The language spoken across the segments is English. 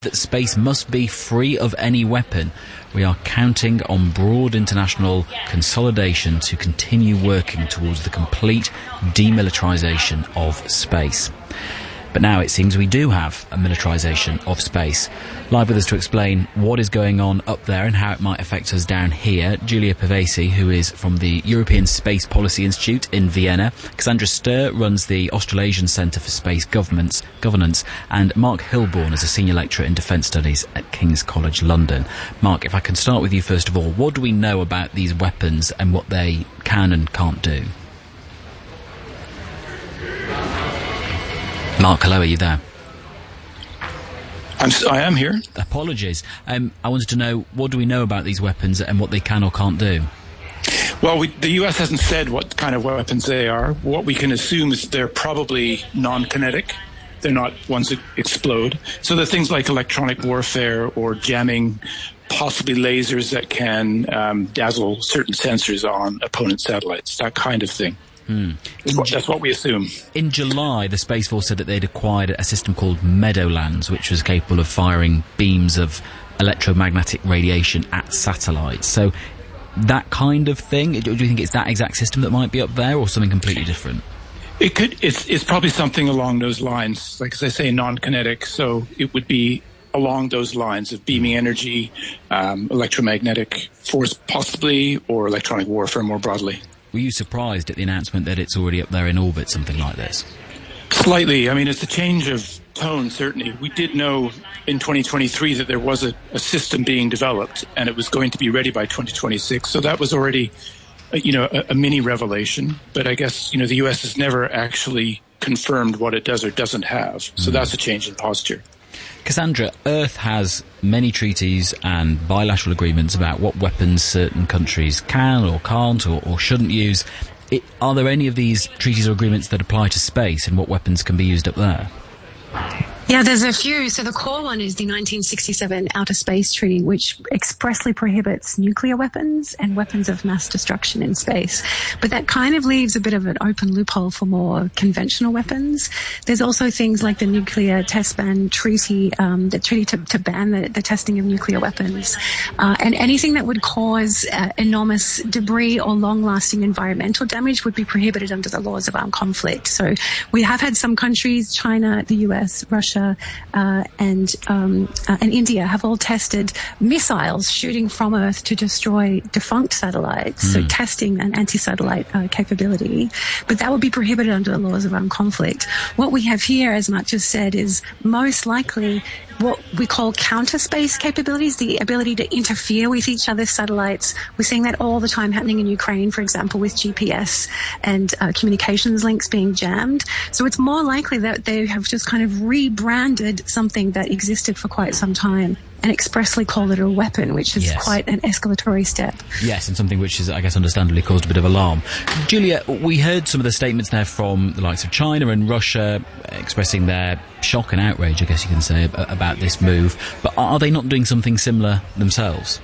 that space must be free of any weapon. We are counting on broad international consolidation to continue working towards the complete demilitarization of space. But now it seems we do have a militarisation of space. Live with us to explain what is going on up there and how it might affect us down here, Julia Pavesi, who is from the European Space Policy Institute in Vienna. Cassandra Sturr runs the Australasian Centre for Space Governance, and Mark Hilborn is a senior lecturer in defence studies at King's College London. Mark, if I can start with you first of all, what do we know about these weapons and what they can and can't do? Mark, hello, are you there? I am here. Apologies. I wanted to know, what do we know about these weapons and what they can or can't do? Well, the US hasn't said what kind of weapons they are. What we can assume is they're probably non-kinetic. They're not ones that explode. So they're things like electronic warfare or jamming, possibly lasers that can dazzle certain sensors on opponent satellites, that kind of thing. That's what we assume. In July, the Space Force said that they'd acquired a system called Meadowlands, which was capable of firing beams of electromagnetic radiation at satellites. So that kind of thing, do you think it's that exact system that might be up there or something completely different? It could. It's probably something along those lines, like as I say, non-kinetic. So it would be along those lines of beaming energy, electromagnetic force possibly, or electronic warfare more broadly. Were you surprised at the announcement that it's already up there in orbit, something like this? Slightly. I mean, it's a change of tone, certainly. We did know in 2023 that there was a system being developed and it was going to be ready by 2026. So that was already, a mini revelation. But I guess, the U.S. has never actually confirmed what it does or doesn't have. So that's a change in posture. Cassandra, Earth has many treaties and bilateral agreements about what weapons certain countries can or can't or shouldn't use. Are there any of these treaties or agreements that apply to space and what weapons can be used up there? Yeah, there's a few. So the core one is the 1967 Outer Space Treaty, which expressly prohibits nuclear weapons and weapons of mass destruction in space. But that kind of leaves a bit of an open loophole for more conventional weapons. There's also things like the Nuclear Test Ban Treaty, the treaty to ban the testing of nuclear weapons. And anything that would cause enormous debris or long-lasting environmental damage would be prohibited under the laws of armed conflict. So we have had some countries, China, the US, Russia, and India have all tested missiles shooting from Earth to destroy defunct satellites, so testing an anti-satellite capability. But that would be prohibited under the laws of armed conflict. What we have here, as Mark just said, is most likely what we call counter-space capabilities, the ability to interfere with each other's satellites. We're seeing that all the time happening in Ukraine, for example, with GPS and communications links being jammed. So it's more likely that they have just kind of rebranded something that existed for quite some time and expressly called it a weapon, which is quite an escalatory step. Yes, and something which is, I guess, understandably caused a bit of alarm. Julia, we heard some of the statements there from the likes of China and Russia expressing their shock and outrage, I guess you can say, about this move. But are they not doing something similar themselves?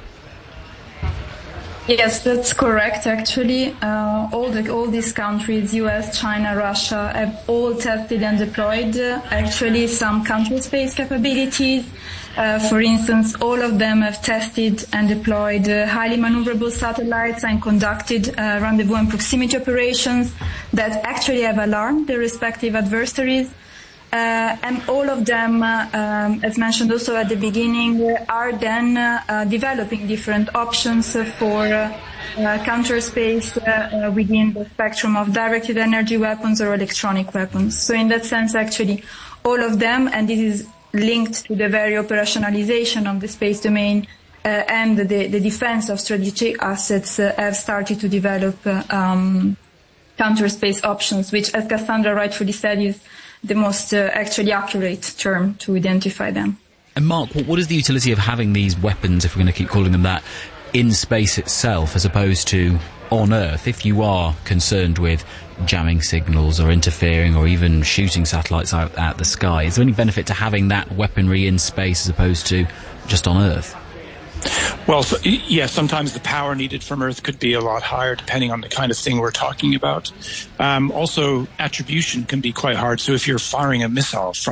Yes, that's correct, actually. All these countries, US, China, Russia, have all tested and deployed, actually, some counter-space capabilities. For instance, all of them have tested and deployed highly maneuverable satellites and conducted rendezvous and proximity operations that actually have alarmed their respective adversaries. And all of them, as mentioned also at the beginning, are then developing different options for counter-space within the spectrum of directed energy weapons or electronic weapons. So in that sense, actually, all of them, and this is linked to the very operationalization of the space domain and the defense of strategic assets, have started to develop counter-space options, which, as Cassandra rightfully said, is the most actually accurate term to identify them. And Mark, what is the utility of having these weapons, if we're going to keep calling them that, in space itself as opposed to on Earth? If you are concerned with jamming signals or interfering or even shooting satellites out at the sky, is there any benefit to having that weaponry in space as opposed to just on Earth? Well, sometimes the power needed from Earth could be a lot higher depending on the kind of thing we're talking about. Also, attribution can be quite hard. So if you're firing a missile from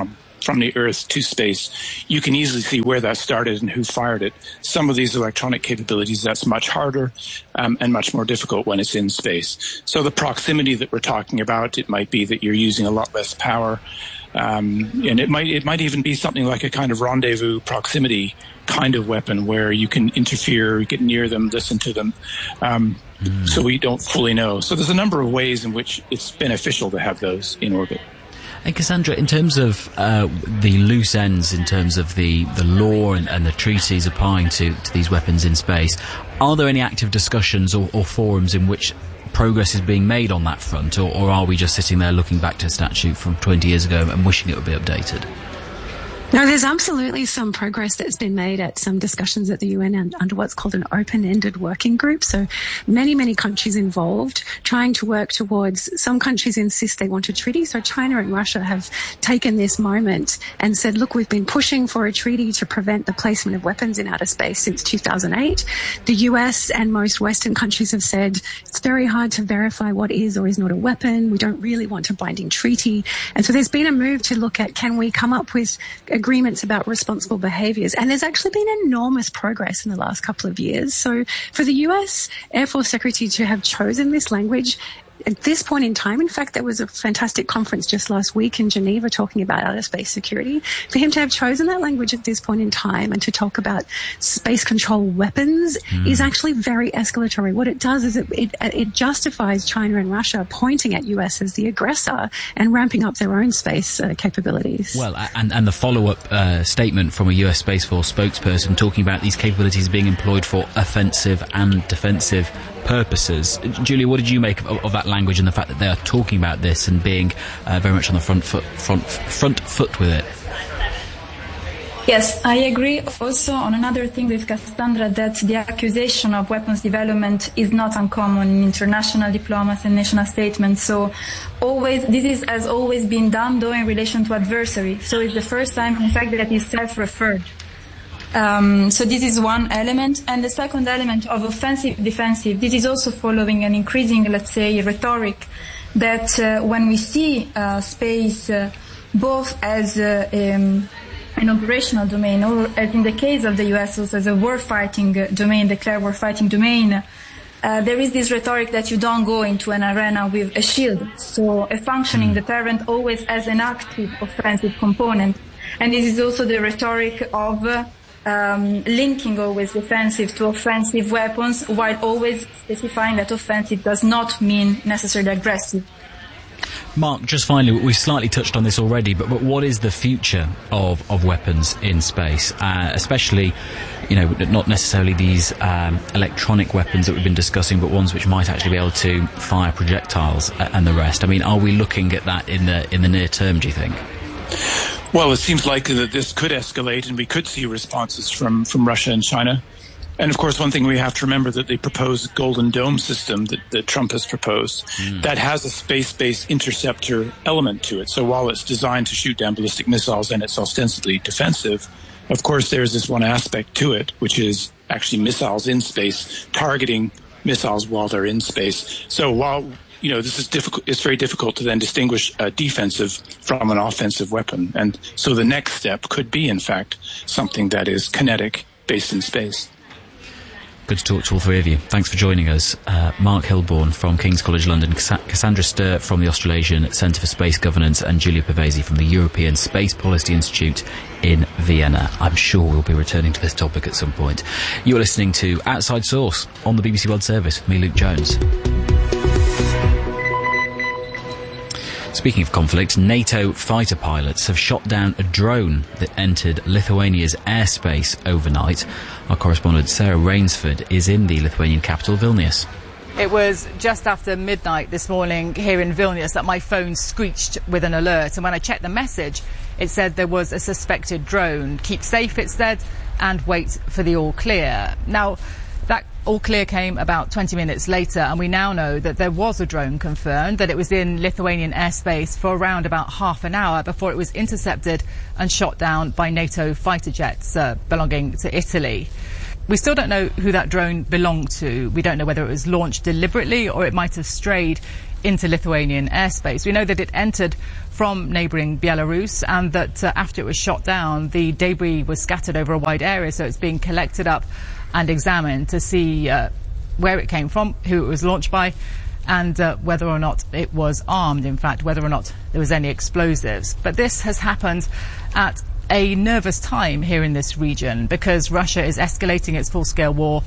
from the Earth to space, you can easily see where that started and who fired it. Some of these electronic capabilities, that's much harder and much more difficult when it's in space. So the proximity that we're talking about, it might be that you're using a lot less power. And it might even be something like a kind of rendezvous proximity kind of weapon where you can interfere, get near them, listen to them. So we don't fully know. So there's a number of ways in which it's beneficial to have those in orbit. And Cassandra, in terms of the loose ends, in terms of the law and the treaties applying to these weapons in space, are there any active discussions or forums in which progress is being made on that front, or are we just sitting there looking back to a statute from 20 years ago and wishing it would be updated? No, there's absolutely some progress that's been made at some discussions at the UN under what's called an open-ended working group. So many countries involved trying to work towards, some countries insist they want a treaty. So China and Russia have taken this moment and said, look, we've been pushing for a treaty to prevent the placement of weapons in outer space since 2008. The US and most Western countries have said it's very hard to verify what is or is not a weapon. We don't really want a binding treaty. And so there's been a move to look at, can we come up with agreements about responsible behaviours, and there's actually been enormous progress in the last couple of years. So for the US Air Force Secretary to have chosen this language at this point in time, in fact, there was a fantastic conference just last week in Geneva talking about outer space security. For him to have chosen that language at this point in time and to talk about space control weapons is actually very escalatory. What it does is it justifies China and Russia pointing at US as the aggressor and ramping up their own space capabilities. Well, and the follow-up statement from a US Space Force spokesperson talking about these capabilities being employed for offensive and defensive purposes. Julia, what did you make of that language and the fact that they are talking about this and being very much on the front foot with it? Yes, I agree. Also, on another thing with Cassandra, that the accusation of weapons development is not uncommon in international diplomacy and national statements. So this has always been done, though, in relation to adversary. So it's the first time, in fact, that it is self-referred. So this is one element. And the second element of offensive-defensive, this is also following an increasing, let's say, rhetoric that when we see space both as an operational domain, or as in the case of the US, also as a warfighting domain, declared warfighting domain, there is this rhetoric that you don't go into an arena with a shield. So a functioning deterrent always has an active offensive component. And this is also the rhetoric of linking always defensive to offensive weapons, while always specifying that offensive does not mean necessarily aggressive. Mark, just finally, we've slightly touched on this already, but what is the future of weapons in space? Especially, not necessarily these electronic weapons that we've been discussing, but ones which might actually be able to fire projectiles and the rest. I mean, are we looking at that in the near term, do you think? Well, it seems likely that this could escalate and we could see responses from Russia and China. And of course, one thing we have to remember that the proposed Golden Dome system that Trump has proposed, that has a space-based interceptor element to it. So while it's designed to shoot down ballistic missiles and it's ostensibly defensive, of course, there's this one aspect to it, which is actually missiles in space, targeting missiles while they're in space. So while this is difficult, it's very difficult to then distinguish a defensive from an offensive weapon. And so the next step could be, in fact, something that is kinetic, based in space. Good to talk to all three of you. Thanks for joining us. Mark Hilborn from King's College London, Cassandra Sturr from the Australasian Centre for Space Governance, and Julia Pavesi from the European Space Policy Institute in Vienna. I'm sure we'll be returning to this topic at some point. You're listening to Outside Source on the BBC World Service with me, Luke Jones. Speaking of conflict, NATO fighter pilots have shot down a drone that entered Lithuania's airspace overnight. Our correspondent Sarah Rainsford is in the Lithuanian capital, Vilnius. It was just after midnight this morning here in Vilnius that my phone screeched with an alert, and when I checked the message, it said there was a suspected drone. Keep safe, it said, and wait for the all clear. Now, that all clear came about 20 minutes later, and we now know that there was a drone confirmed, that it was in Lithuanian airspace for around about half an hour before it was intercepted and shot down by NATO fighter jets belonging to Italy. We still don't know who that drone belonged to. We don't know whether it was launched deliberately or it might have strayed into Lithuanian airspace. We know that it entered from neighbouring Belarus and that after it was shot down, the debris was scattered over a wide area, so it's being collected up and examined to see where it came from, who it was launched by, and whether or not it was armed, in fact, whether or not there was any explosives. But this has happened at a nervous time here in this region because Russia is escalating its full-scale war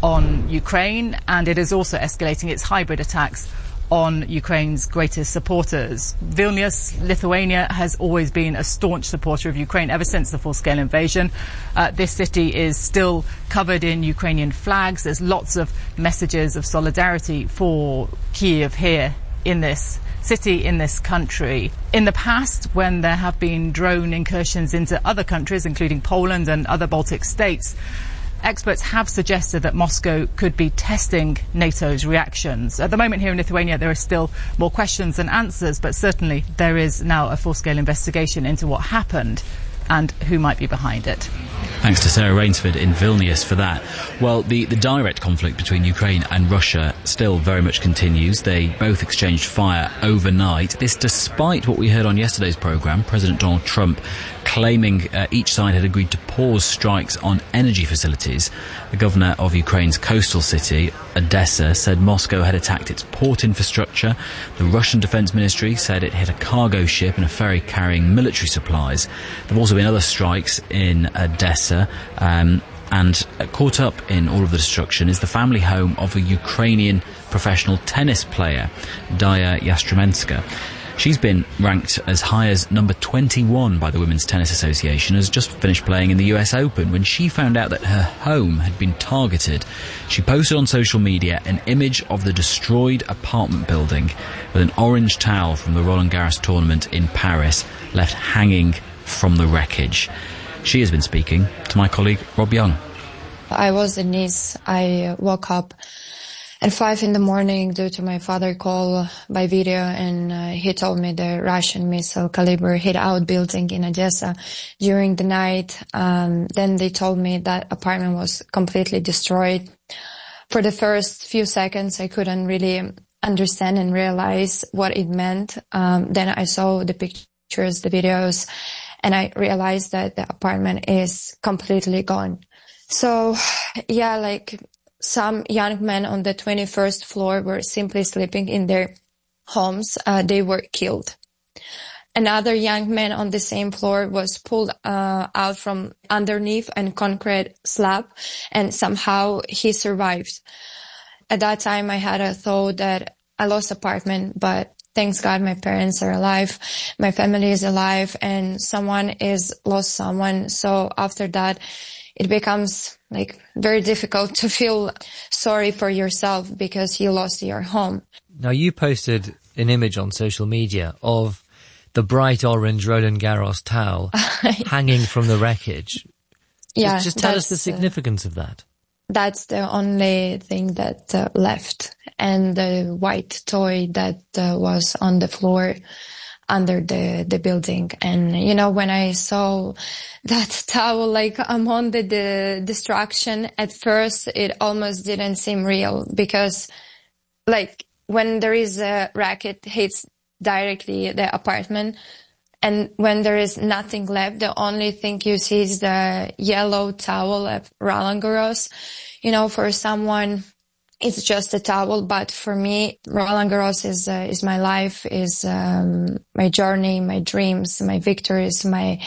on Ukraine, and it is also escalating its hybrid attacks on Ukraine's greatest supporters. Vilnius, Lithuania, has always been a staunch supporter of Ukraine ever since the full-scale invasion. This city is still covered in Ukrainian flags. There's lots of messages of solidarity for Kyiv here in this city, in this country. In the past, when there have been drone incursions into other countries, including Poland and other Baltic states, experts have suggested that Moscow could be testing NATO's reactions. At the moment here in Lithuania, there are still more questions than answers, but certainly there is now a full-scale investigation into what happened and who might be behind it. Thanks to Sarah Rainsford in Vilnius for that. Well, the direct conflict between Ukraine and Russia still very much continues. They both exchanged fire overnight. This despite what we heard on yesterday's programme, President Donald Trump claiming each side had agreed to pause strikes on energy facilities. The governor of Ukraine's coastal city, Odessa, said Moscow had attacked its port infrastructure. The Russian Defence Ministry said it hit a cargo ship and a ferry carrying military supplies. There have also been other strikes in Odessa, and caught up in all of the destruction is the family home of a Ukrainian professional tennis player, Daria Yastremska. She's been ranked as high as number 21 by the Women's Tennis Association, has just finished playing in the US Open. When she found out that her home had been targeted, she posted on social media an image of the destroyed apartment building with an orange towel from the Roland Garros tournament in Paris left hanging from the wreckage. She has been speaking to my colleague Rob Young. I was in Nice. I woke up at 5 a.m. due to my father call by video, and he told me the Russian missile caliber hit our building in Odessa during the night. Then they told me that apartment was completely destroyed. For the first few seconds, I couldn't really understand and realize what it meant. Then I saw the pictures, the videos, and I realized that the apartment is completely gone. So, yeah, some young men on the 21st floor were simply sleeping in their homes. They were killed. Another young man on the same floor was pulled out from underneath a concrete slab, and somehow he survived. At that time, I had a thought that I lost apartment, but thanks God, my parents are alive, my family is alive, and someone is lost someone. So after that, it becomes very difficult to feel sorry for yourself because you lost your home. Now, you posted an image on social media of the bright orange Roland Garros towel hanging from the wreckage. Yeah, just tell us the significance of that. That's the only thing that left, and the white toy that was on the floor under the building. And, when I saw that towel, among the destruction, at first it almost didn't seem real because, when there is a racket hits directly the apartment, and when there is nothing left, the only thing you see is the yellow towel of Roland Garros. For someone, it's just a towel, but for me, Roland Garros is my life, is my journey, my dreams, my victories, my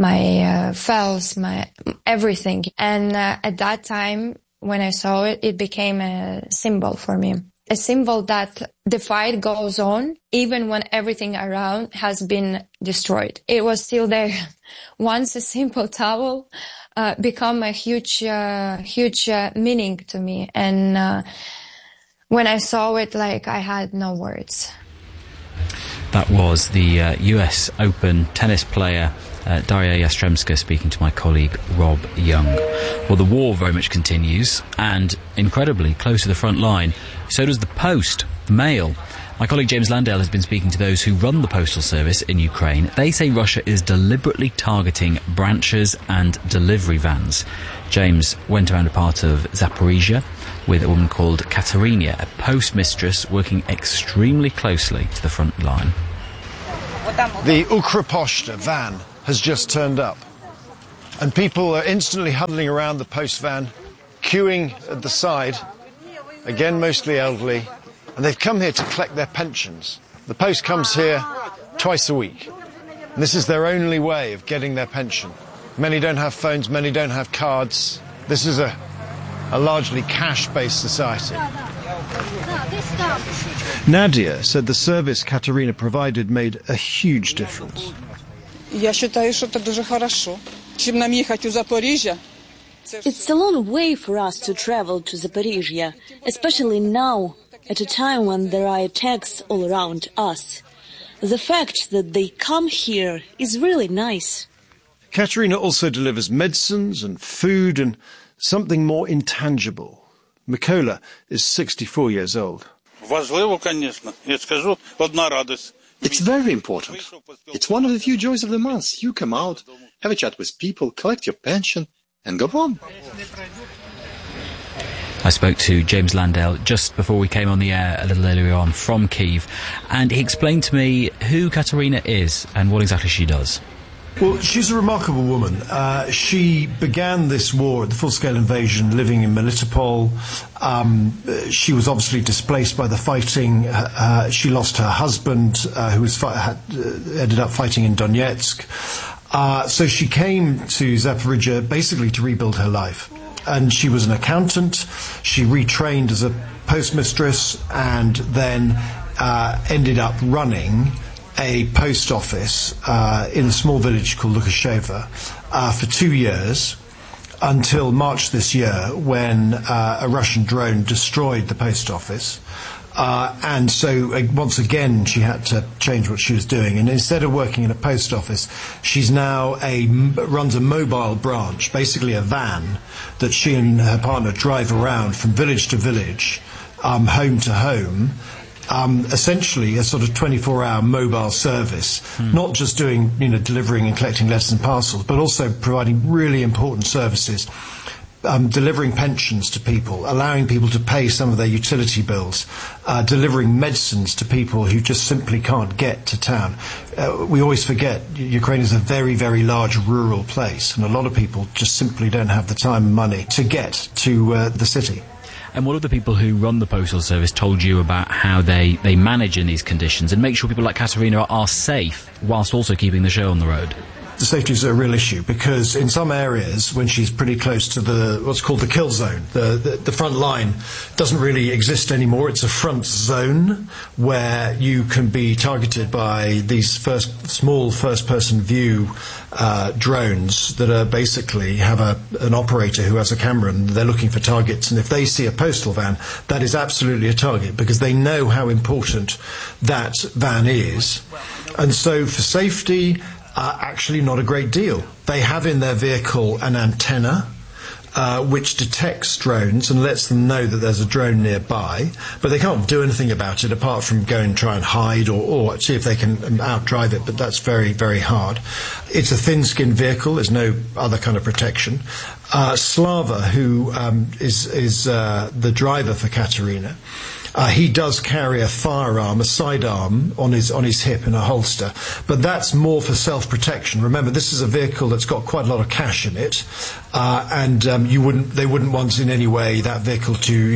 fails, my everything. And at that time, when I saw it, it became a symbol for me. A symbol that the fight goes on even when everything around has been destroyed. It was still there. Once a simple towel become a huge meaning to me. And when I saw it, I had no words. That was the US Open tennis player Daria Yastremska speaking to my colleague Rob Young. Well, the war very much continues, and incredibly close to the front line, so does the Post, the Mail. My colleague James Landale has been speaking to those who run the postal service in Ukraine. They say Russia is deliberately targeting branches and delivery vans. James went around a part of Zaporizhia with a woman called Katerina, a postmistress working extremely closely to the front line. The Ukropochta van has just turned up, and people are instantly huddling around the post van, queuing at the side, again mostly elderly, and they've come here to collect their pensions. The post comes here twice a week, and this is their only way of getting their pension. Many don't have phones, many don't have cards. This is a largely cash-based society. Nadia said the service Katerina provided made a huge difference. It's a long way for us to travel to Zaporizhia, especially now, at a time when there are attacks all around us. The fact that they come here is really nice. Katerina also delivers medicines and food and something more intangible. Mykola is 64 years old. It's very important. It's one of the few joys of the month. You come out, have a chat with people, collect your pension, and go home. I spoke to James Landale just before we came on the air a little earlier on from Kyiv, and he explained to me who Katerina is and what exactly she does. Well, she's a remarkable woman. She began this war, the full-scale invasion, living in Melitopol. She was obviously displaced by the fighting. She lost her husband, who was ended up fighting in Donetsk. So she came to Zaporizhia basically to rebuild her life. And she was an accountant. She retrained as a postmistress and then ended up running a post office in a small village called Lukasheva for 2 years until March this year, when a Russian drone destroyed the post office. And so once again she had to change what she was doing, and instead of working in a post office, she's now runs a mobile branch, basically a van that she and her partner drive around from village to village, home to home. Essentially a sort of 24-hour mobile service, not just doing, delivering and collecting letters and parcels, but also providing really important services, delivering pensions to people, allowing people to pay some of their utility bills, delivering medicines to people who just simply can't get to town. We always forget Ukraine is a very, very large rural place, and a lot of people just simply don't have the time and money to get to the city. And what have the people who run the postal service told you about how they manage in these conditions and make sure people like Katerina are safe whilst also keeping the show on the road? The safety is a real issue, because in some areas, when she's pretty close to what's called the kill zone, the front line doesn't really exist anymore. It's a front zone where you can be targeted by these small first-person view drones that are basically have an operator who has a camera, and they're looking for targets. And if they see a postal van, that is absolutely a target, because they know how important that van is. And so for safety, actually not a great deal. They have in their vehicle an antenna which detects drones and lets them know that there's a drone nearby, but they can't do anything about it apart from go and try and hide or see if they can outdrive it, but that's very, very hard. It's a thin-skinned vehicle. There's no other kind of protection. Slava, who is the driver for Katerina, he does carry a firearm, a sidearm, on his hip in a holster, but that's more for self-protection. Remember, this is a vehicle that's got quite a lot of cash in it, and they wouldn't want in any way that vehicle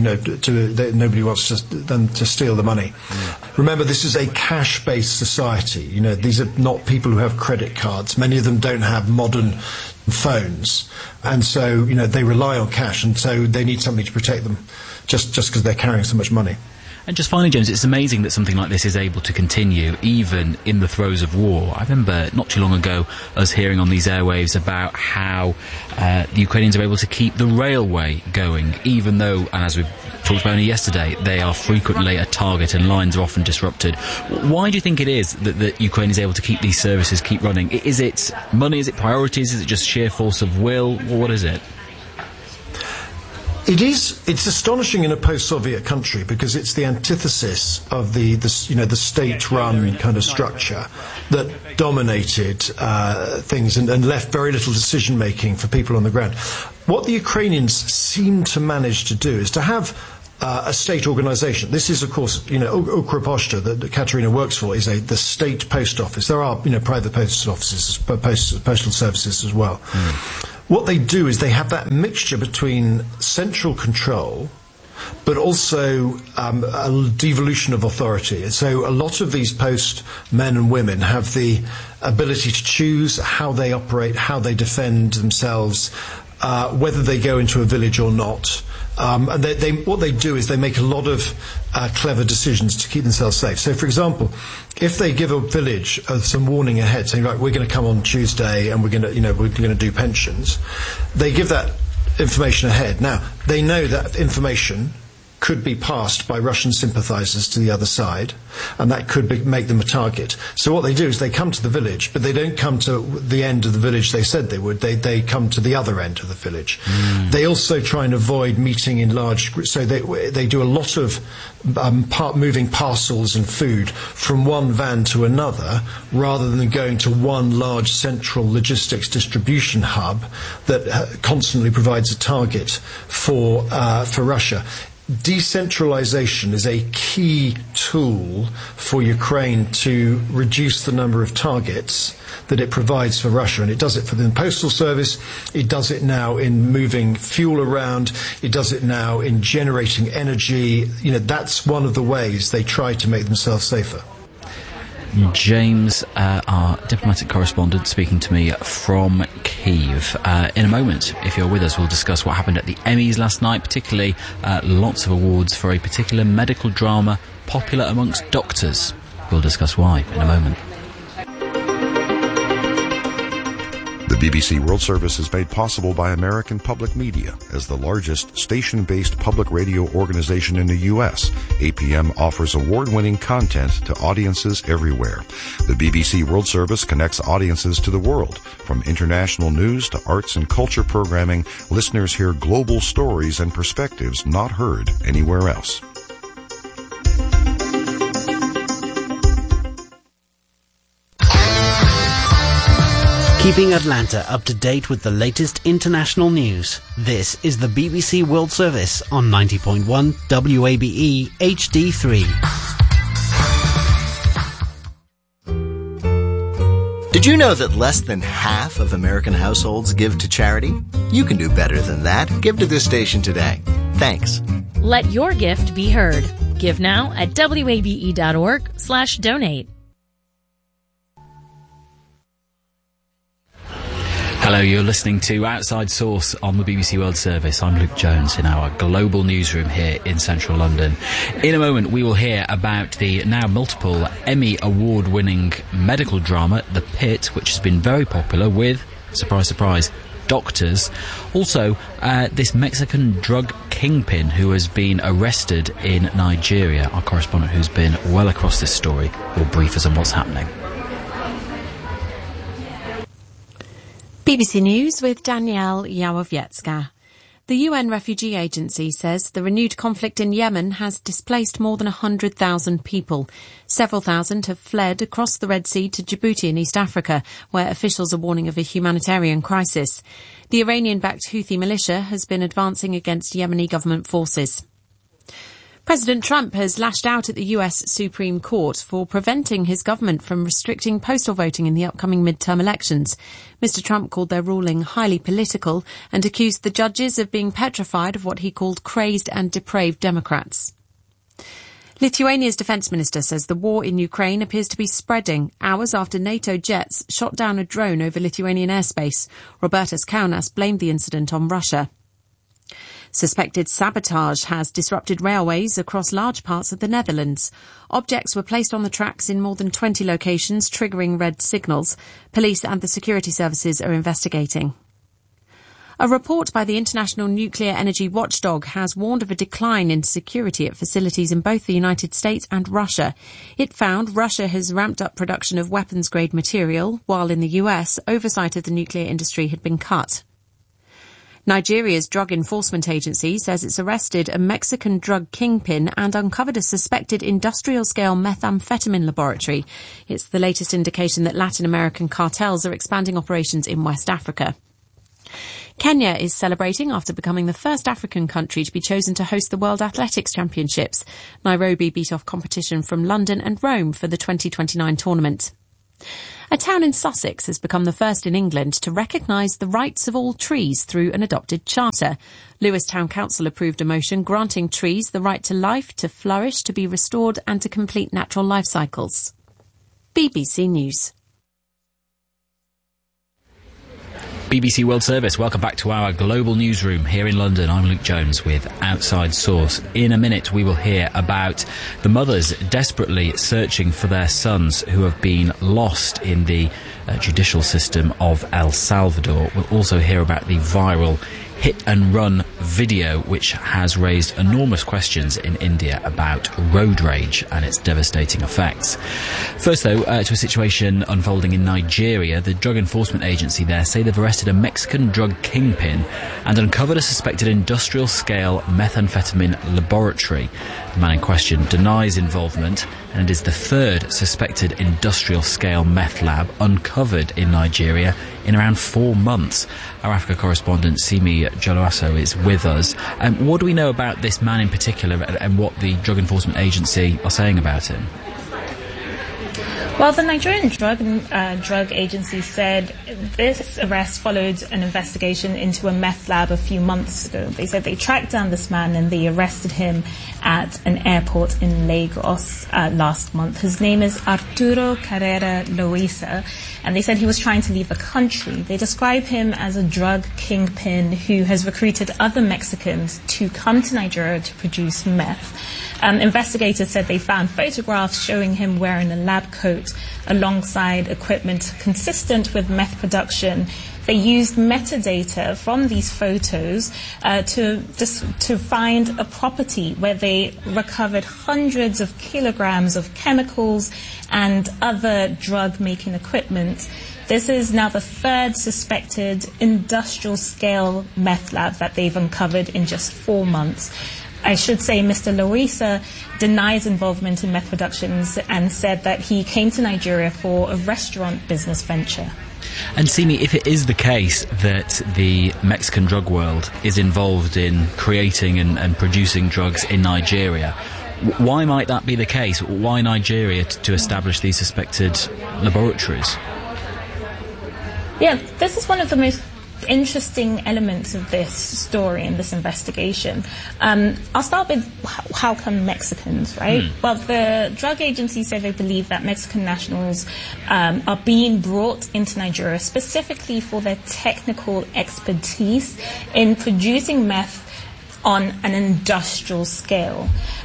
nobody wants them to steal the money. Remember, this is a cash-based society. These are not people who have credit cards. Many of them don't have modern phones, and so they rely on cash, and so they need something to protect them just because they're carrying so much money. And just finally, James, it's amazing that something like this is able to continue even in the throes of war. I remember not too long ago us hearing on these airwaves about how the Ukrainians are able to keep the railway going, even though, and as we've talked about only yesterday, they are frequently a target and lines are often disrupted. Why do you think it is that Ukraine is able to keep these services keep running? Is it money? Is it priorities? Is it just sheer force of will? What is it? It's astonishing in a post-Soviet country because it's the antithesis of the state-run kind of structure that dominated things and left very little decision-making for people on the ground. What the Ukrainians seem to manage to do is to have a state organisation. This is, of course, Ukroposhta that Katerina works for is the state post office. There are, private post offices, postal services as well. What they do is they have that mixture between central control, but also a devolution of authority. So a lot of these post men and women have the ability to choose how they operate, how they defend themselves, whether they go into a village or not. And what they do is they make a lot of clever decisions to keep themselves safe. So, for example, if they give a village some warning ahead, saying, right, we're going to come on Tuesday and we're going to do pensions, they give that information ahead. Now, they know that information could be passed by Russian sympathizers to the other side, and that could make them a target. So what they do is they come to the village, but they don't come to the end of the village they said they would. They come to the other end of the village. They also try and avoid meeting in large groups. So they do a lot of moving parcels and food from one van to another, rather than going to one large central logistics distribution hub that constantly provides a target for Russia. Decentralization is a key tool for Ukraine to reduce the number of targets that it provides for Russia, and it does it for the postal service, it does it now in moving fuel around, it does it now in generating energy. That's one of the ways they try to make themselves safer. James, our diplomatic correspondent, speaking to me from Kyiv. In a moment, if you're with us, we'll discuss what happened at the Emmys last night, particularly lots of awards for a particular medical drama popular amongst doctors. We'll discuss why in a moment. The BBC World Service is made possible by American Public Media. As the largest station-based public radio organization in the U.S., APM offers award-winning content to audiences everywhere. The BBC World Service connects audiences to the world. From international news to arts and culture programming, listeners hear global stories and perspectives not heard anywhere else. Keeping Atlanta up to date with the latest international news. This is the BBC World Service on 90.1 WABE HD3. Did you know that less than half of American households give to charity? You can do better than that. Give to this station today. Thanks. Let your gift be heard. Give now at wabe.org/donate. Hello, you're listening to Outside Source on the BBC World Service. I'm Luke Jones in our global newsroom here in central London. In a moment, we will hear about the now multiple Emmy award-winning medical drama, The Pit, which has been very popular with, surprise, surprise, doctors. Also, this Mexican drug kingpin who has been arrested in Nigeria. Our correspondent who's been well across this story will brief us on what's happening. BBC News with Danielle Yawowiecka. The UN Refugee Agency says the renewed conflict in Yemen has displaced more than 100,000 people. Several thousand have fled across the Red Sea to Djibouti in East Africa, where officials are warning of a humanitarian crisis. The Iranian-backed Houthi militia has been advancing against Yemeni government forces. President Trump has lashed out at the US Supreme Court for preventing his government from restricting postal voting in the upcoming midterm elections. Mr. Trump called their ruling highly political and accused the judges of being petrified of what he called crazed and depraved Democrats. Lithuania's defence minister says the war in Ukraine appears to be spreading hours after NATO jets shot down a drone over Lithuanian airspace. Robertas Kaunas blamed the incident on Russia. Suspected sabotage has disrupted railways across large parts of the Netherlands. Objects were placed on the tracks in more than 20 locations, triggering red signals. Police and the security services are investigating. A report by the International Nuclear Energy Watchdog has warned of a decline in security at facilities in both the United States and Russia. It found Russia has ramped up production of weapons-grade material, while in the US, oversight of the nuclear industry had been cut. Nigeria's Drug Enforcement Agency says it's arrested a Mexican drug kingpin and uncovered a suspected industrial-scale methamphetamine laboratory. It's the latest indication that Latin American cartels are expanding operations in West Africa. Kenya is celebrating after becoming the first African country to be chosen to host the World Athletics Championships. Nairobi beat off competition from London and Rome for the 2029 tournament. A town in Sussex has become the first in England to recognise the rights of all trees through an adopted charter. Lewes Town Council approved a motion granting trees the right to life, to flourish, to be restored and to complete natural life cycles. BBC News. BBC World Service, welcome back to our global newsroom here in London. I'm Luke Jones with Outside Source. In a minute we will hear about the mothers desperately searching for their sons who have been lost in the judicial system of El Salvador. We'll also hear about the viral hit and run video which has raised enormous questions in India about road rage and its devastating effects. First though, to a situation unfolding in Nigeria. The Drug Enforcement Agency there say they've arrested a Mexican drug kingpin and uncovered a suspected industrial scale methamphetamine laboratory. The man in question denies involvement, and it is the third suspected industrial scale meth lab uncovered in Nigeria in around 4 months. Our Africa correspondent Simi Joloaso is with us. What do we know about this man in particular and what the Drug Enforcement Agency are saying about him? Well, the Nigerian Drug Agency said this arrest followed an investigation into a meth lab a few months ago. They said they tracked down this man and they arrested him at an airport in Lagos last month. His name is Arturo Carrera Loaiza, and they said he was trying to leave the country. They describe him as a drug kingpin who has recruited other Mexicans to come to Nigeria to produce meth. Investigators said they found photographs showing him wearing a lab coat alongside equipment consistent with meth production. They used metadata from these photos to find a property where they recovered hundreds of kilograms of chemicals and other drug-making equipment. This is now the third suspected industrial-scale meth lab that they've uncovered in just 4 months. I should say Mr. Loaiza denies involvement in meth productions and said that he came to Nigeria for a restaurant business venture. And Simi, if it is the case that the Mexican drug world is involved in creating and producing drugs in Nigeria, why might that be the case? Why Nigeria to establish these suspected laboratories? Yeah, this is one of the most interesting elements of this story and this investigation. I'll start with how come Mexicans, right? Well, the drug agency said they believe that Mexican nationals are being brought into Nigeria specifically for their technical expertise in producing meth on an industrial scale.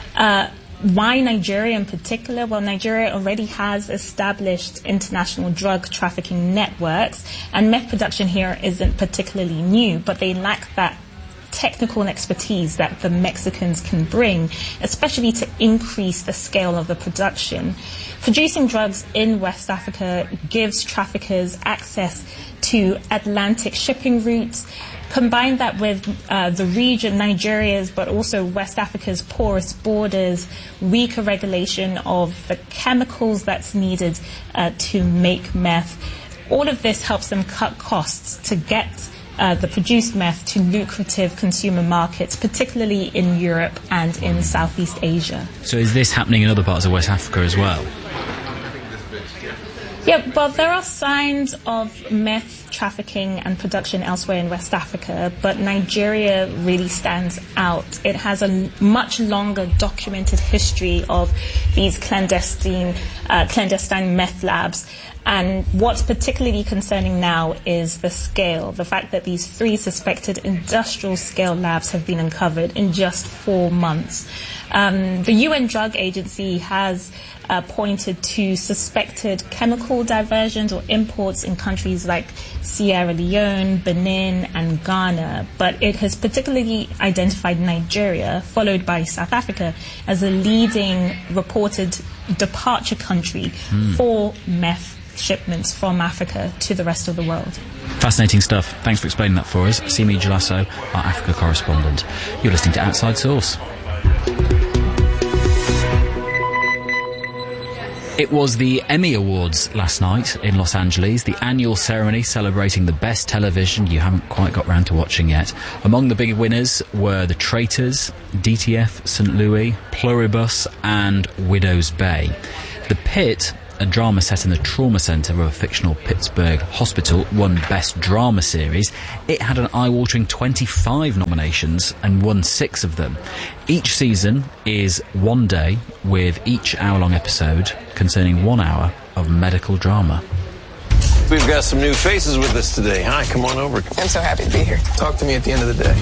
Why Nigeria in particular? Well, Nigeria already has established international drug trafficking networks, and meth production here isn't particularly new, but they lack that technical expertise that the Mexicans can bring, especially to increase the scale of the production. Producing drugs in West Africa gives traffickers access to Atlantic shipping routes. Combine that with the region, Nigeria's, but also West Africa's porous borders, weaker regulation of the chemicals that's needed to make meth. All of this helps them cut costs to get the produced meth to lucrative consumer markets, particularly in Europe and in Southeast Asia. So is this happening in other parts of West Africa as well? Yeah, well, there are signs of meth trafficking and production elsewhere in West Africa, but Nigeria really stands out. It has a much longer documented history of these clandestine meth labs. And what's particularly concerning now is the scale, the fact that these 3 suspected industrial scale labs have been uncovered in just 4 months. The UN Drug Agency has pointed to suspected chemical diversions or imports in countries like Sierra Leone, Benin and Ghana, but it has particularly identified Nigeria, followed by South Africa, as a leading reported departure country for meth shipments from Africa to the rest of the world. Fascinating stuff. Thanks for explaining that for us. Simi Jalasso, our Africa correspondent. You're listening to Outside Source. It was the Emmy Awards last night in Los Angeles, the annual ceremony celebrating the best television you haven't quite got round to watching yet. Among the big winners were The Traitors, DTF, St. Louis, Pluribus and Widow's Bay. The Pit, a drama set in the trauma centre of a fictional Pittsburgh hospital, won Best Drama Series. It had an eye-watering 25 nominations and won 6 of them. Each season is one day, with each hour-long episode concerning 1 hour of medical drama. We've got some new faces with us today. Hi, come on over. I'm so happy to be here. Talk to me at the end of the day.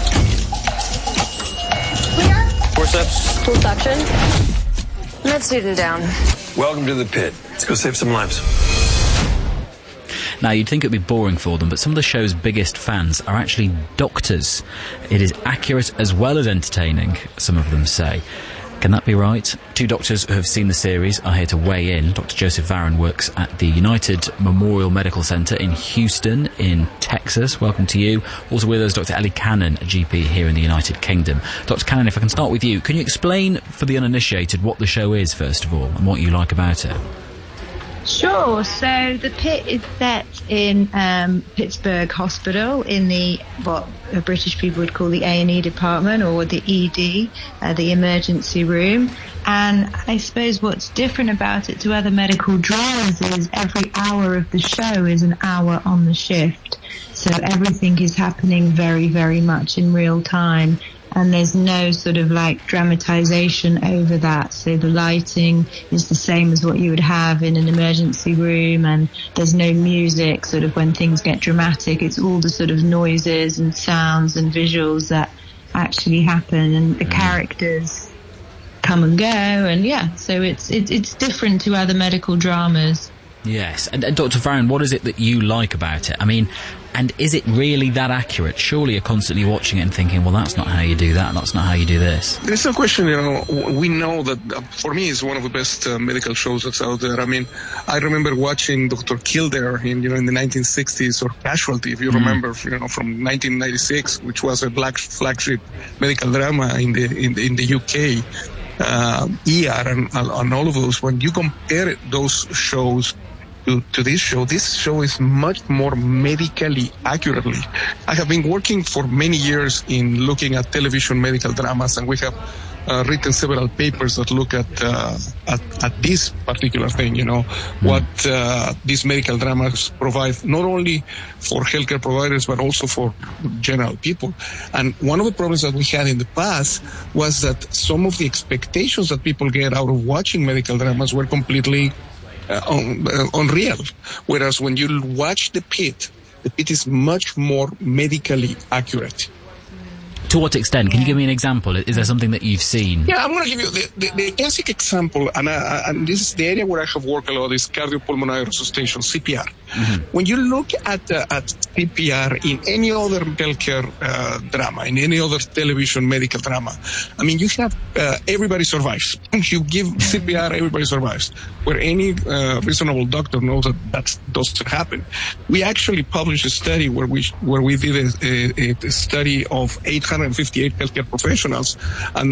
Forceps? Full suction. Let's shoot him down. Welcome to the Pit. Let's go save some lives. Now, you'd think it would be boring for them, but some of the show's biggest fans are actually doctors. It is accurate as well as entertaining, some of them say. Can that be right? 2 doctors who have seen the series are here to weigh in. Dr. Joseph Varron works at the United Memorial Medical Center in Houston, in Texas. Welcome to you. Also with us, Dr. Ellie Cannon, a GP here in the United Kingdom. Dr. Cannon, if I can start with you, can you explain for the uninitiated what the show is, first of all, and what you like about it? Sure. So the Pit is set in Pittsburgh Hospital in the what British people would call the A&E department, or the ED, the emergency room. And I suppose what's different about it to other medical dramas is every hour of the show is an hour on the shift. So everything is happening very, very much in real time. And there's no sort of like dramatization over that. So the lighting is the same as what you would have in an emergency room, and there's no music sort of when things get dramatic. It's all the sort of noises and sounds and visuals that actually happen, and the characters come and go, and so it's different to other medical dramas. Yes, and Dr. Varron, what is it that you like about it? I mean, and is it really that accurate? Surely you're constantly watching it and thinking, well, that's not how you do that, that's not how you do this. There's no question, we know that, for me, it's one of the best medical shows that's out there. I mean, I remember watching Dr. Kildare in the 1960s, or Casualty, if you remember, from 1996, which was a black flagship medical drama in the UK. ER and all of those. When you compare those shows to this show is much more medically accurately. I have been working for many years in looking at television medical dramas, and we have written several papers that look at this particular thing, what these medical dramas provide, not only for healthcare providers, but also for general people. And one of the problems that we had in the past was that some of the expectations that people get out of watching medical dramas were completely unreal. Whereas when you watch The Pit is much more medically accurate. To what extent? Can you give me an example? Is there something that you've seen? Yeah, I'm going to give you the classic example, and this is the area where I have worked a lot, is cardiopulmonary resuscitation, CPR. Mm-hmm. When you look at CPR in any other healthcare drama, in any other television medical drama, I mean, you have everybody survives. You give CPR, everybody survives. Where any reasonable doctor knows that doesn't happen. We actually published a study where we did a study of 858 healthcare professionals, and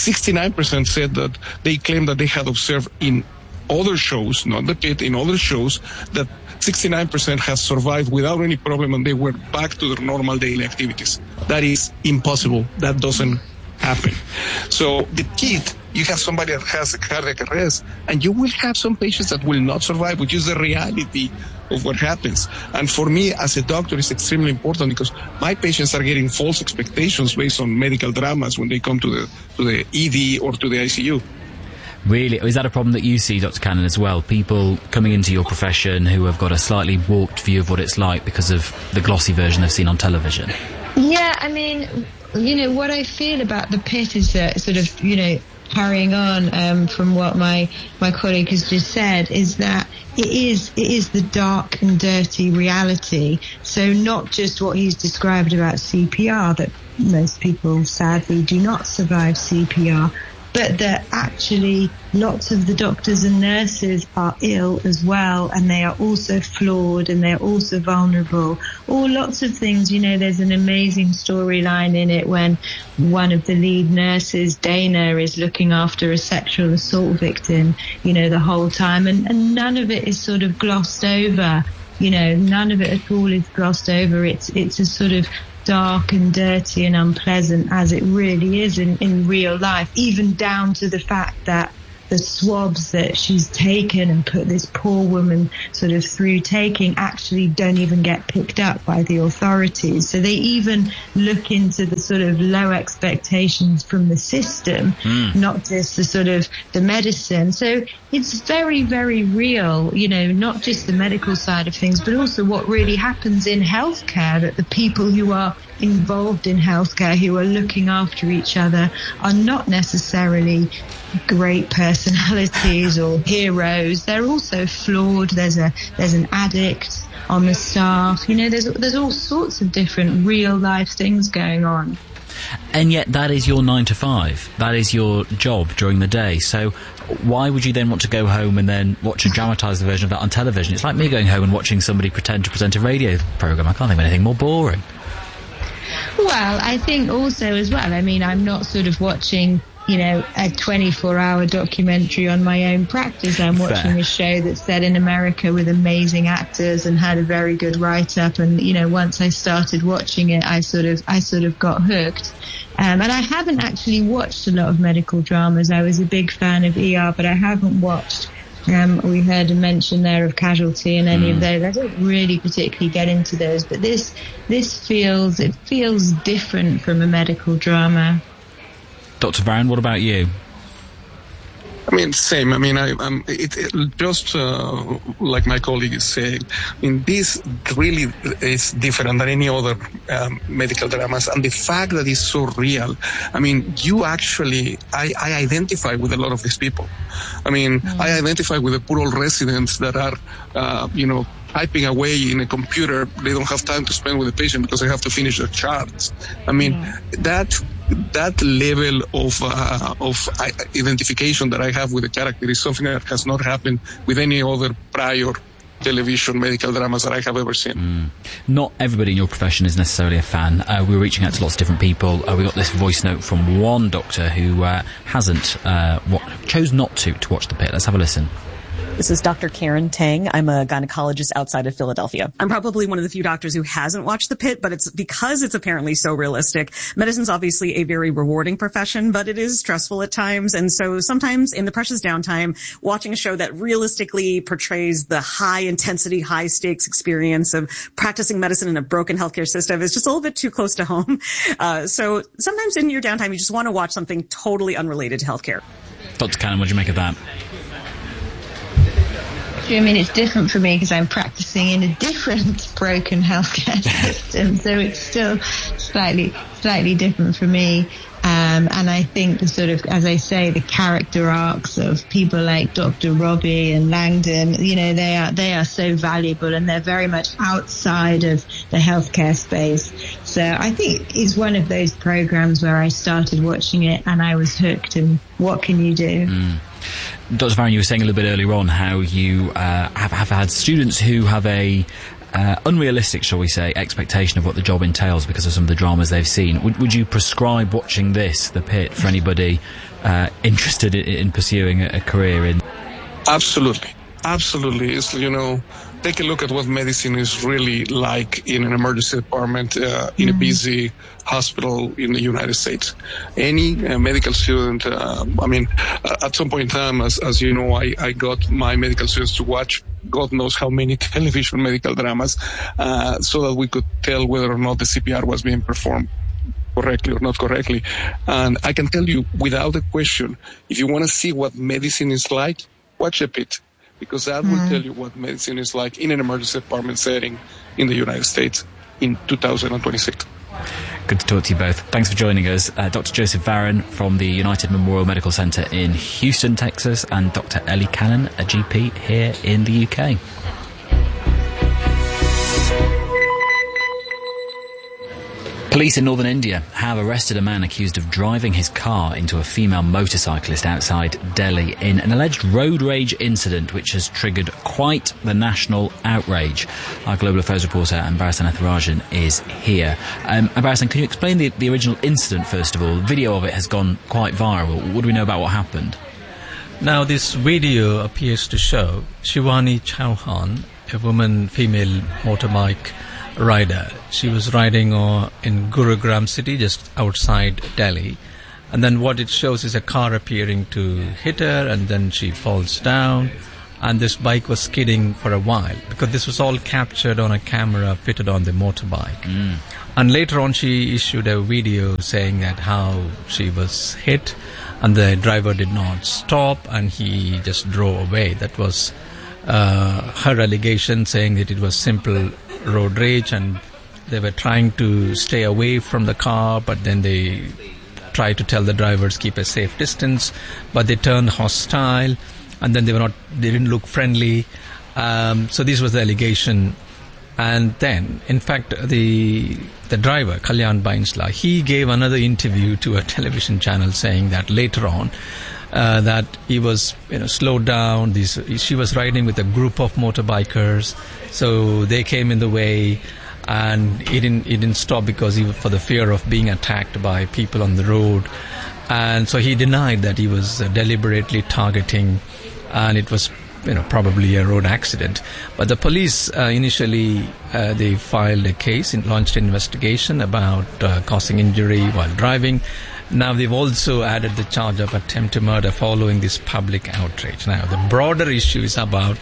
69% said that they claimed that they had observed in other shows, not The Pit, in other shows, that 69% has survived without any problem and they were back to their normal daily activities. That is impossible. That doesn't happen. So The Pit, you have somebody that has a cardiac arrest, and you will have some patients that will not survive, which is the reality of what happens. And for me, as a doctor, it's extremely important because my patients are getting false expectations based on medical dramas when they come to the ED or to the ICU. Really? Is that a problem that you see, Dr. Cannon, as well? People coming into your profession who have got a slightly warped view of what it's like because of the glossy version they've seen on television? Yeah, I mean, what I feel about The Pit is that sort of, carrying on from what my colleague has just said, is that it is the dark and dirty reality. So not just what he's described about CPR, that most people sadly do not survive CPR, but that actually lots of the doctors and nurses are ill as well, and they are also flawed and they're also vulnerable. Or lots of things, there's an amazing storyline in it when one of the lead nurses, Dana, is looking after a sexual assault victim, the whole time, and none of it is sort of glossed over. None of it at all is glossed over. It's a sort of dark and dirty and unpleasant as it really is in real life, even down to the fact that the swabs that she's taken and put this poor woman sort of through taking actually don't even get picked up by the authorities. So they even look into the sort of low expectations from the system, not just the sort of the medicine. So it's very, very real, not just the medical side of things, but also what really happens in healthcare, that the people who are involved in healthcare, who are looking after each other, are not necessarily great personalities or heroes. They're also flawed. There's an addict on the staff. There's all sorts of different real life things going on. And yet that is your 9 to 5. That is your job during the day. So why would you then want to go home and then watch a dramatised version of that on television? It's like me going home and watching somebody pretend to present a radio programme. I can't think of anything more boring. Well, I think also as well, I'm not sort of watching, a 24-hour documentary on my own practice. I'm watching a show that's set in America with amazing actors and had a very good write-up. And, once I started watching it, I sort of got hooked. And I haven't actually watched a lot of medical dramas. I was a big fan of ER, but I haven't watched. We heard a mention there of Casualty and any of those. I don't really particularly get into those, but this feels different from a medical drama. Dr. Varren, what about you? Same. Just like my colleague is saying, this really is different than any other medical dramas. And the fact that it's so real, you actually, I identify with a lot of these people. I identify with the poor old residents that are, typing away in a computer. They don't have time to spend with the patient because they have to finish their charts. That level of identification that I have with the character is something that has not happened with any other prior television medical dramas that I have ever seen. Not everybody in your profession is necessarily a fan. We're reaching out to lots of different people. We got this voice note from one doctor who chose not to watch The Pit. Let's have a listen. This is Dr. Karen Tang. I'm a gynecologist outside of Philadelphia. I'm probably one of the few doctors who hasn't watched The Pit, but it's because it's apparently so realistic. Medicine's obviously a very rewarding profession, but it is stressful at times. And so sometimes in the precious downtime, watching a show that realistically portrays the high intensity, high stakes experience of practicing medicine in a broken healthcare system is just a little bit too close to home. So sometimes in your downtime, you just want to watch something totally unrelated to healthcare. Dr. Cannon, what do you make of that? It's different for me because I'm practicing in a different broken healthcare system, so it's still slightly different for me. And I think the sort of, as I say, the character arcs of people like Dr. Robbie and Langdon, they are so valuable, and they're very much outside of the healthcare space. So I think it's one of those programs where I started watching it and I was hooked, and what can you do? Dr. Varren, you were saying a little bit earlier on how you have had students who have a unrealistic, shall we say, expectation of what the job entails because of some of the dramas they've seen. Would you prescribe watching this, The Pit, for anybody interested in pursuing a career in? Absolutely. It's, take a look at what medicine is really like in an emergency department in a busy hospital in the United States. Any medical student, at some point in time, as you know, I got my medical students to watch God knows how many television medical dramas so that we could tell whether or not the CPR was being performed correctly or not correctly. And I can tell you without a question, if you want to see what medicine is like, watch a Pit. Because that will tell you what medicine is like in an emergency department setting in the United States in 2026. Good to talk to you both. Thanks for joining us. Dr. Joseph Varren from the United Memorial Medical Center in Houston, Texas, and Dr. Ellie Cannon, a GP here in the UK. Police in northern India have arrested a man accused of driving his car into a female motorcyclist outside Delhi in an alleged road rage incident which has triggered quite the national outrage. Our Global Affairs reporter Ambarasan Ethirajan is here. Ambarasan, can you explain the original incident first of all? The video of it has gone quite viral. What do we know about what happened? Now, this video appears to show Shivani Chauhan, a female motorbike rider. She was riding in Gurugram city, just outside Delhi. And then what it shows is a car appearing to hit her, and then she falls down. And this bike was skidding for a while, because this was all captured on a camera fitted on the motorbike. And later on she issued a video saying that how she was hit, and the driver did not stop, and he just drove away. That was her allegation, saying that it was simple road rage and they were trying to stay away from the car, but then they tried to tell the drivers keep a safe distance, but they turned hostile, and then they didn't look friendly. So this was the allegation. And then, in fact, the driver, Kalyan Bainsla, he gave another interview to a television channel saying that later on that he was slowed down. She was riding with a group of motorbikers, so they came in the way, and he didn't stop because for the fear of being attacked by people on the road. And so he denied that he was deliberately targeting, and it was probably a road accident. But the police initially they filed a case and launched an investigation about causing injury while driving. Now they've also added the charge of attempt to murder following this public outrage. Now the broader issue is about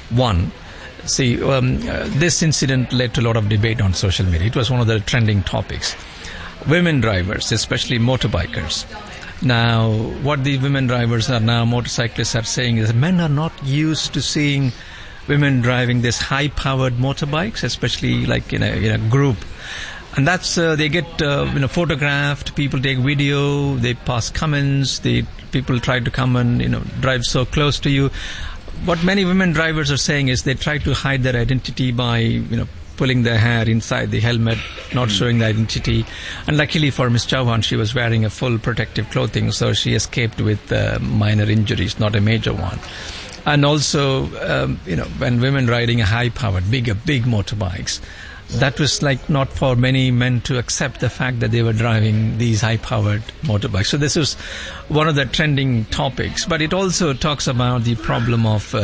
this incident led to a lot of debate on social media. It was one of the trending topics. Women drivers, especially motorbikers. Now, what the women drivers motorcyclists are saying is men are not used to seeing women driving this high-powered motorbikes, especially like in a group. And that's, they get, photographed, people take video, they pass comments, people try to come and, drive so close to you. What many women drivers are saying is they try to hide their identity by, pulling their hair inside the helmet, not showing the identity. And luckily for Ms. Chauhan, she was wearing a full protective clothing, so she escaped with minor injuries, not a major one. And also, when women riding a high-powered, big motorbikes, that was not for many men to accept the fact that they were driving these high-powered motorbikes. So this is one of the trending topics. But it also talks about the problem of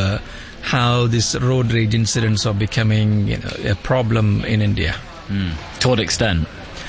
how these road rage incidents are becoming a problem in India. To what extent?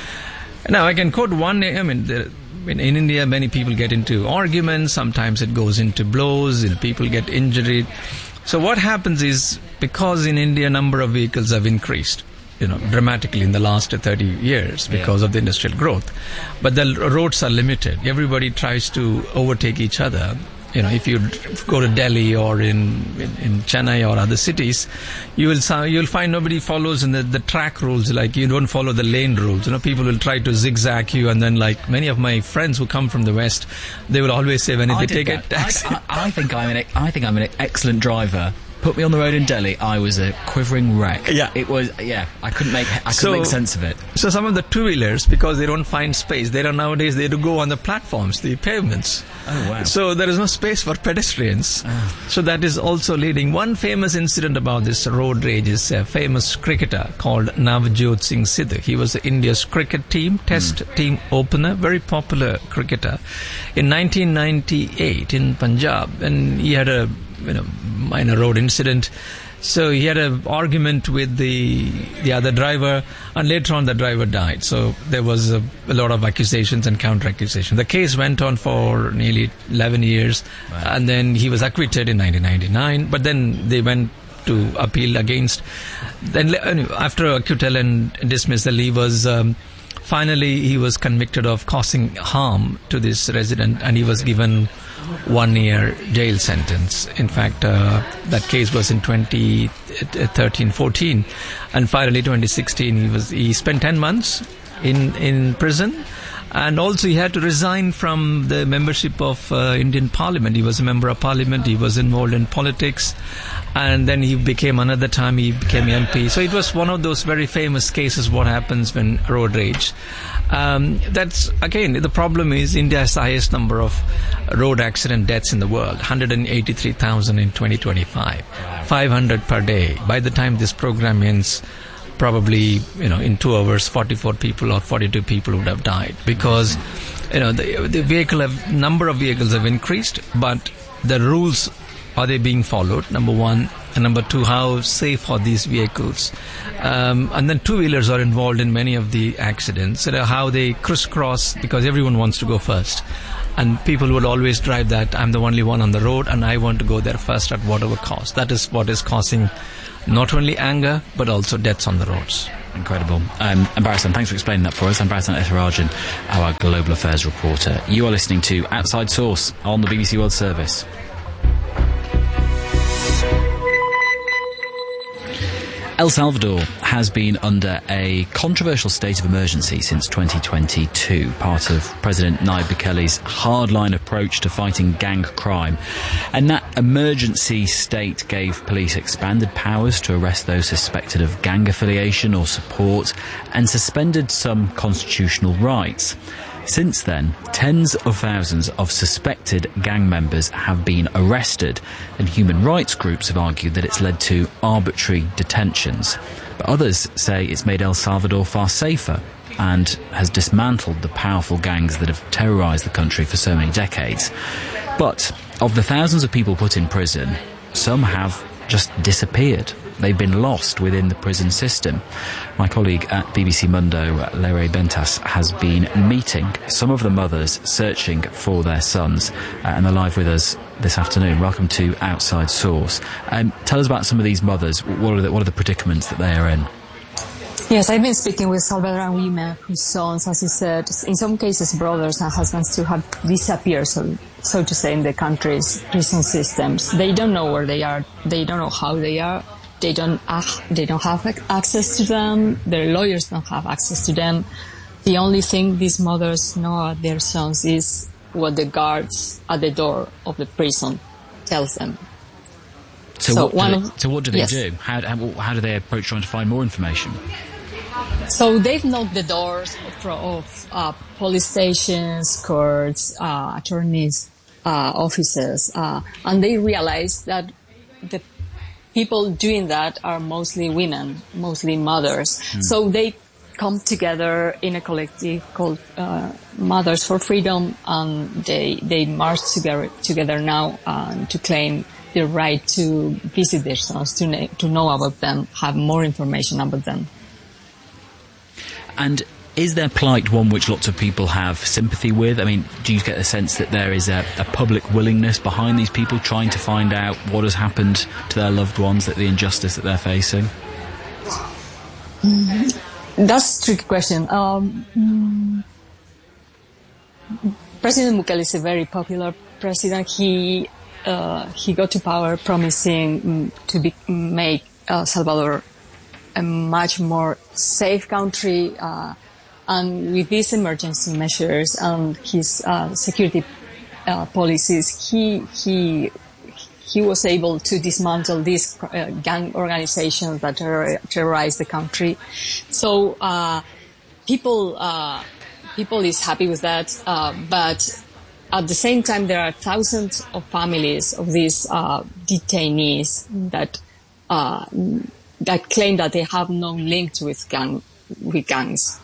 Now, I can quote one. In India, many people get into arguments. Sometimes it goes into blows. People get injured. So what happens is, because in India, number of vehicles have increased, dramatically in the last 30 years because of the industrial growth. But the roads are limited. Everybody tries to overtake each other. If you go to Delhi or in Chennai or other cities, you'll find nobody follows in the track rules. Like, you don't follow the lane rules. People will try to zigzag you, and then like many of my friends who come from the West, they will always say when they take a taxi. I think I'm an excellent driver. Put me on the road in Delhi, I was a quivering wreck. It was, I couldn't make sense of it. So some of the two-wheelers, because they don't find space, nowadays they do go on the platforms, the pavements. Oh, wow. So there is no space for pedestrians. So that is also leading. One famous incident about this road rage is a famous cricketer called Navjot Singh Sidhu. He was India's cricket team, test team opener, very popular cricketer. In 1998 in Punjab, and he had a minor road incident. So he had an argument with the other driver, and later on the driver died. So there was a lot of accusations and counter-accusations. The case went on for nearly 11 years, and then he was acquitted in 1999. But then they went to appeal against. Then after acquittal and dismissal, he was finally he was convicted of causing harm to this resident, and he was given 1 year jail sentence. In fact, that case was in 2013-14, and finally 2016 he spent 10 months in prison, and also he had to resign from the membership of Indian Parliament. He was a member of Parliament. He was involved in politics, And then he became MP. So it was one of those very famous cases, what happens when road rage. That's, again, the problem is India has the highest number of road accident deaths in the world, 183,000 in 2025, 500 per day. By the time this program ends, probably, in 2 hours, 44 people or 42 people would have died, because, the number of vehicles have increased, but the rules, are they being followed? Number one. And number two, how safe are these vehicles? And then two-wheelers are involved in many of the accidents. How they crisscross, because everyone wants to go first. And people would always drive that, I'm the only one on the road and I want to go there first at whatever cost. That is what is causing not only anger, but also deaths on the roads. Incredible. Barasan, thanks for explaining that for us. I'm Barasan Ethirajan, our Global Affairs reporter. You are listening to Outside Source on the BBC World Service. El Salvador has been under a controversial state of emergency since 2022, part of President Nayib Bukele's hardline approach to fighting gang crime. And that emergency state gave police expanded powers to arrest those suspected of gang affiliation or support, and suspended some constitutional rights. Since then, tens of thousands of suspected gang members have been arrested, and human rights groups have argued that it's led to arbitrary detentions. But others say it's made El Salvador far safer and has dismantled the powerful gangs that have terrorised the country for so many decades. But of the thousands of people put in prison, some have just disappeared. They've been lost within the prison system. My colleague at BBC Mundo, Leire Bentas, has been meeting some of the mothers searching for their sons, and they're live with us this afternoon. Welcome to Outside Source. Tell us about some of these mothers. What are the predicaments that they are in? Yes, I've been speaking with Salvadoran women whose sons, as you said, in some cases brothers and husbands too, have disappeared, so to say, in the country's prison systems. They don't know where they are. They don't know how they are. They don't have access to them. Their lawyers don't have access to them. The only thing these mothers know about their sons is what the guards at the door of the prison tells them. So what do they do? How do they approach trying to find more information? So they've knocked the doors of police stations, courts, attorneys' offices, and they realize that the people doing that are mostly women, mostly mothers. So they come together in a collective called Mothers for Freedom, and they march together now to claim the right to visit their sons, to know about them, have more information about them. And is their plight one which lots of people have sympathy with? I mean, do you get the sense that there is a public willingness behind these people trying to find out what has happened to their loved ones, that the injustice that they're facing? That's a tricky question. President Bukele is a very popular president. He got to power promising to make El Salvador a much more safe country, and with these emergency measures and his security policies, he was able to dismantle these gang organizations that terrorize the country. So people is happy with that, but at the same time there are thousands of families of these detainees that claim that they have no link with gangs.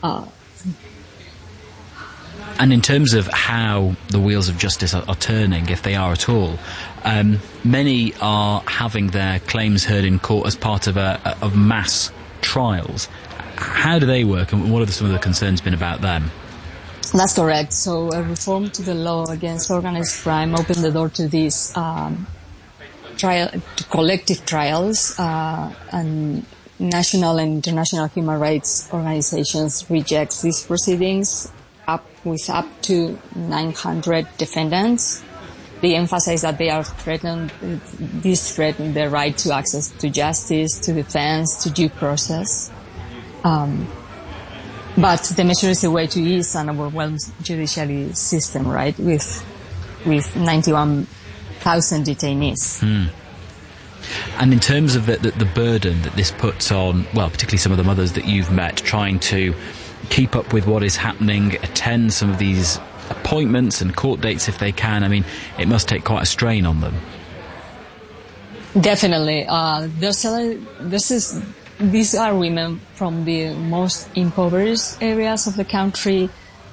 And in terms of how the wheels of justice are turning, if they are at all, many are having their claims heard in court as part of mass trials. How do they work, and what are some of the concerns been about them? That's correct. So a reform to the law against organized crime opened the door to these collective trials, and national and international human rights organizations reject these proceedings with up to 900 defendants. They emphasize that these threaten their right to access to justice, to defense, to due process. But the measure is a way to ease an overwhelmed judiciary system, right? With 91,000 detainees. And in terms of the burden that this puts on, well, particularly some of the mothers that you've met, trying to keep up with what is happening, attend some of these appointments and court dates if they can, I mean, it must take quite a strain on them. Definitely. These are women from the most impoverished areas of the country.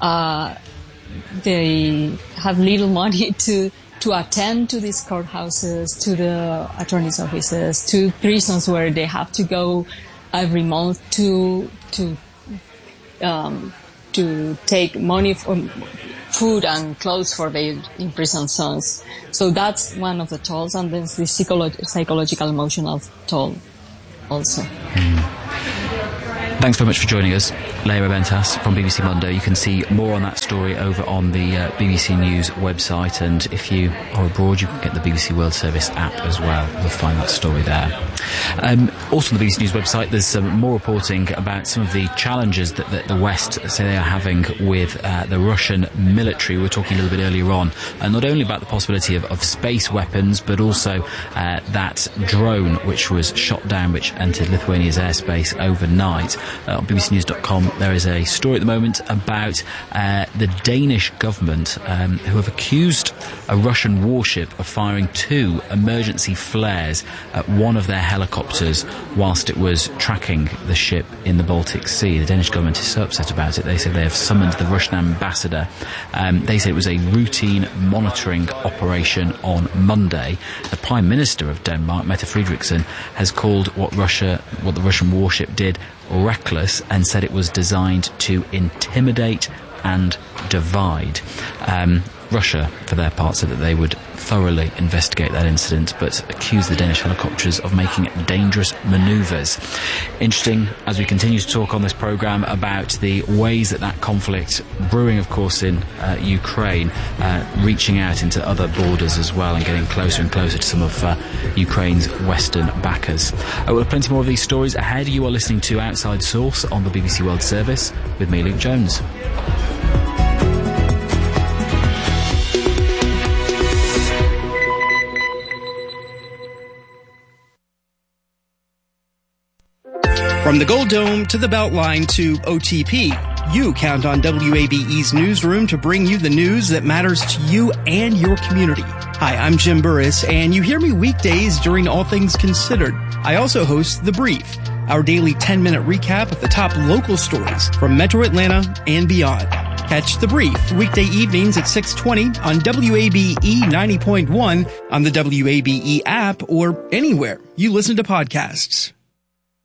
They have little money to attend to these courthouses, to the attorney's offices, to prisons where they have to go every month to take money from food and clothes for their imprisoned sons. So that's one of the tolls, and there's the psychological, emotional toll also. Thanks very much for joining us, Leah Bentas from BBC Monday. You can see more on that story over on the BBC News website, and if you are abroad, you can get the BBC World Service app as well. You'll find that story there. Also on the BBC News website, there's some more reporting about some of the challenges that the West say they are having with the Russian military. We were talking a little bit earlier on, not only about the possibility of space weapons, but also that drone which was shot down, which entered Lithuania's airspace overnight. On bbcnews.com there is a story at the moment about the Danish government who have accused a Russian warship of firing 2 emergency flares at one of their helicopters whilst it was tracking the ship in the Baltic Sea. The Danish government is so upset about it, they say they have summoned the Russian ambassador. They say it was a routine monitoring operation on Monday. The Prime Minister of Denmark, Mette Frederiksen, has called what the Russian warship did reckless, and said it was designed to intimidate and divide. Russia, for their part, said that they would thoroughly investigate that incident, but accused the Danish helicopters of making dangerous manoeuvres. Interesting, as we continue to talk on this programme about the ways that conflict brewing, of course, in Ukraine, reaching out into other borders as well and getting closer and closer to some of Ukraine's western backers. We'll have plenty more of these stories ahead. You are listening to Outside Source on the BBC World Service with me, Luke Jones. From the Gold Dome to the Beltline to OTP, you count on WABE's newsroom to bring you the news that matters to you and your community. Hi, I'm Jim Burris, and you hear me weekdays during All Things Considered. I also host The Brief, our daily 10-minute recap of the top local stories from Metro Atlanta and beyond. Catch The Brief weekday evenings at 6:20 on WABE 90.1, on the WABE app, or anywhere you listen to podcasts.